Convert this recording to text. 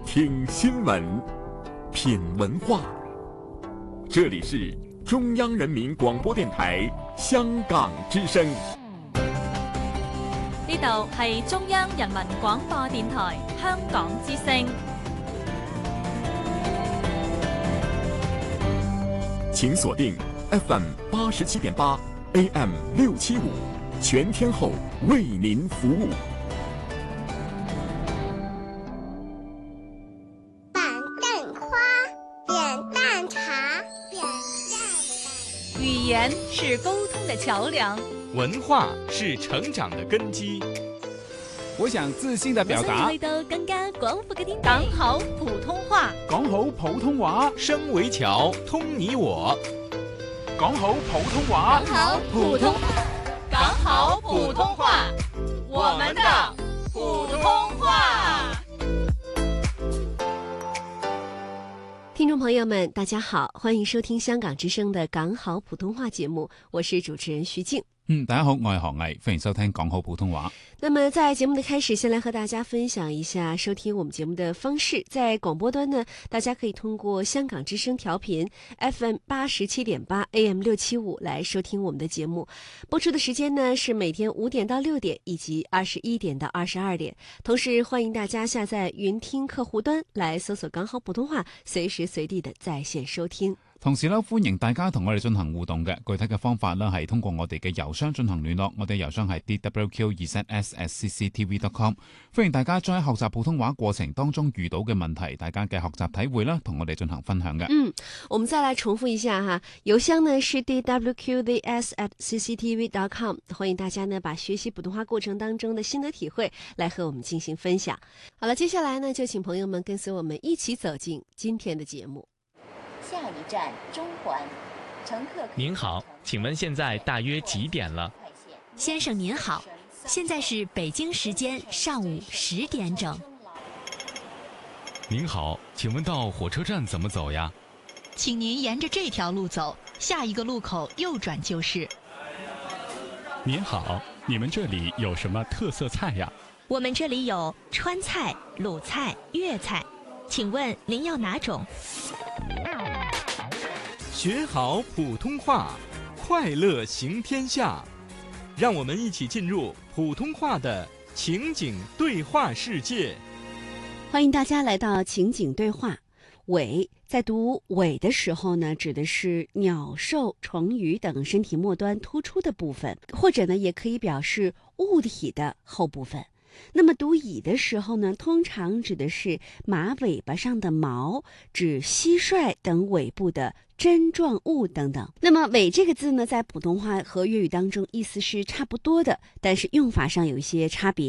听新闻，品文化。这里是中央人民廣播電台香港之聲。 呢度係中央人民廣播電台香港之聲。 請鎖定 FM 87.8 AM 675，全天候為您服務。 語言是溝通的橋樑， 文化是成長的根基。 我想自信地表達， 去到更加廣闊嘅天地。講好普通話， 講好普通話， 聲為橋，通你我。 講好普通話， 講好普通話，我們的普通話。 聽眾朋友們，大家好，歡迎收聽香港之聲的港好普通話節目，我是主持人徐靜。 大家好，我係何毅，歡迎收聽講好普通話。 那麼在節目的開始，先來和大家分享一下收聽我們節目的方式。在廣播端呢，大家可以通過香港之聲調頻 FM 87.8 AM 675來收聽我們的節目。播出的時間呢是每天5點到6點以及21點到22點。同時歡迎大家下載雲聽客戶端來搜索港好普通話，隨時隨地的在線收聽。 同時呢，歡迎大家同我哋進行互動嘅，具體嘅方法呢係通過我哋嘅郵箱進行聯絡，我哋郵箱係 dwq2s@cctv.com。歡迎大家將喺學習普通話過程當中遇到嘅問題，大家嘅學習體會啦，同我哋進行分享嘅。 我們再來重複一下哈，郵箱呢是 dwqds@cctv.com。歡迎大家呢把學習普通話過程當中的心得體會來和我們進行分享。好了，接下來呢就請朋友們跟隨我們一起走進今天的節目。 下一站中環，乘客。 您好，請問現在大約幾點了？ 先生您好，現在是北京時間上午10點整。 您好，請問到火車站怎麼走呀？ 請您沿着這條路走，下一個路口右轉就是。 您好，你們這裡有什麼特色菜呀？ 我們這裡有川菜、魯菜、粵菜，請問您要哪種？ 學好普通話，快樂行天下。讓我們一起進入普通話的情景對話世界。 歡迎大家來到情景對話。尾在讀尾的時候呢，指的是鳥獸蟲魚等身體末端突出的部分，或者呢也可以表示物體的後部分。那麼讀乙的時候呢，通常指的是馬尾巴上的毛，指蟋蟀等尾部的針狀物等等。那麼尾這個字呢，在普通話和粵語當中意思是差不多的，但是用法上有一些差別。